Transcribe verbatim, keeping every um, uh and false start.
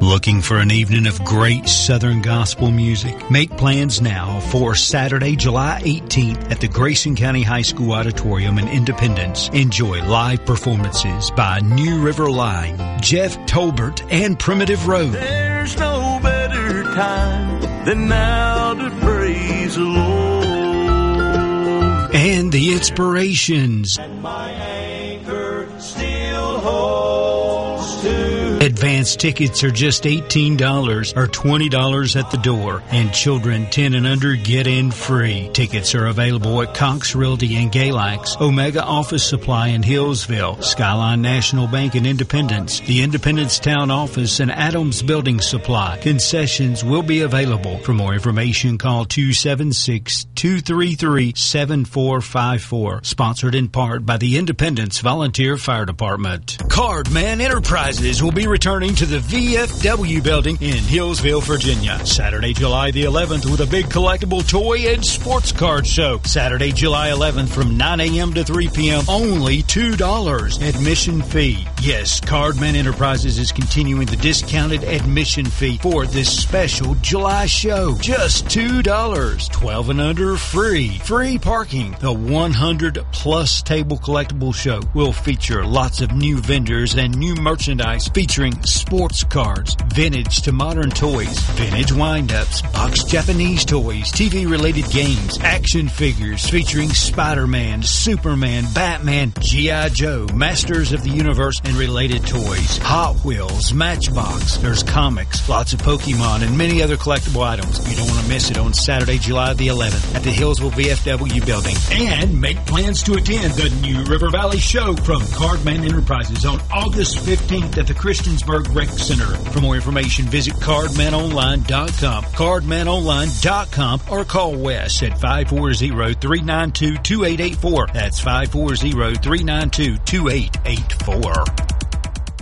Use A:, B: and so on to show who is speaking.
A: Looking for an evening of great Southern gospel music? Make plans now for Saturday, July eighteenth at the Grayson County High School Auditorium in Independence. Enjoy live performances by New River Line, Jeff Tolbert, and Primitive Road.
B: There's no better time than now to praise the Lord.
A: And the Inspirations.
B: And my anchor still holds to.
A: Advance tickets are just eighteen dollars or twenty dollars at the door, and children ten and under get in free. Tickets are available at Cox Realty and Galax, Omega Office Supply in Hillsville, Skyline National Bank in Independence, the Independence Town Office, and Adams Building Supply. Concessions will be available. For more information, call two seven six, two three three, seven four five four. Sponsored in part by the Independence Volunteer Fire Department. Cardman Enterprises will be returning to the V F W building in Hillsville, Virginia, Saturday, July the eleventh with a big collectible toy and sports card show. Saturday, July eleventh from nine a.m. to three p.m. Only two dollars admission fee. Yes, Cardman Enterprises is continuing the discounted admission fee for this special July show. Just two dollars. twelve and under free. Free parking. The one hundred plus table collectible show will feature lots of new vendors and new merchandise featuring sports cards, vintage to modern toys, vintage wind-ups, boxed Japanese toys, T V-related games, action figures featuring Spider-Man, Superman, Batman, G I. Joe, Masters of the Universe, and related toys, Hot Wheels, Matchbox. There's comics, lots of Pokemon, and many other collectible items. You don't want to miss it on Saturday, July the eleventh at the Hillsville V F W building. And make plans to attend the New River Valley Show from Cardman Enterprises on August fifteenth at the Christiansburg Rec Center. For more information, visit cardman online dot com, cardman online dot com, or call Wes at five four zero, three nine two, two eight eight four. That's five four zero, three nine two, two eight eight four.